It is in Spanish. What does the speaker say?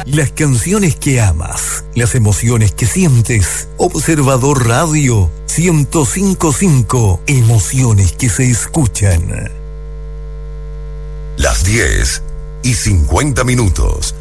Las canciones que amas, las emociones que sientes. Observador Radio 105.5, emociones que se escuchan. Las 10:50.